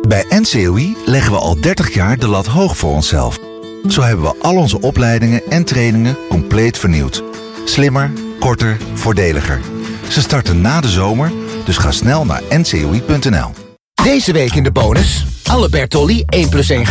Bij NCOI leggen we al 30 jaar de lat hoog voor onszelf. Zo hebben we al onze opleidingen en trainingen compleet vernieuwd. Slimmer, korter, voordeliger. Ze starten na de zomer, dus ga snel naar ncoi.nl. Deze week in de bonus. Alle Bertolli 1+1